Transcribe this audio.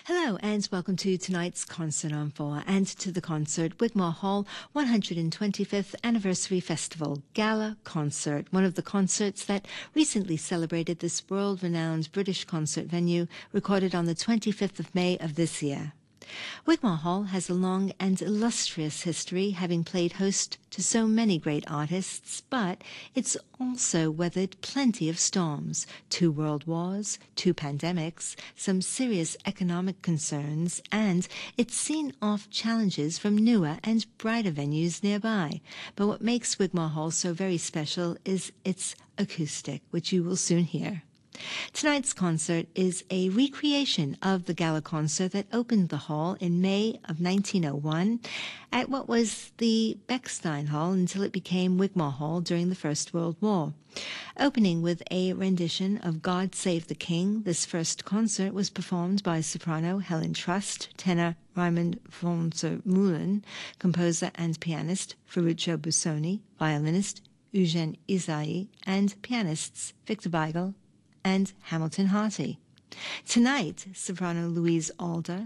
Hello and welcome to tonight's Concert on 4 and to the concert Wigmore Hall 125th Anniversary Festival Gala Concert, one of the concerts that recently celebrated this world-renowned British concert venue, recorded on the 25th of May of this year. Wigmore Hall has a long and illustrious history, having played host to so many great artists, but it's also weathered plenty of storms: 2 world wars, 2 pandemics, some serious economic concerns, and it's seen off challenges from newer and brighter venues nearby. But what makes Wigmore Hall so very special is its acoustic, which you will soon hear. Tonight's concert is a recreation of the gala concert that opened the hall in May of 1901 at what was the Bechstein Hall until it became Wigmore Hall during the First World War. Opening with a rendition of God Save the King, this first concert was performed by soprano Helen Trust, tenor Raymond von der Meulen, composer and pianist Ferruccio Busoni, violinist Eugène Ysaÿe, and pianists Victor Weigel and Hamilton Harty. Tonight, soprano Louise Alder,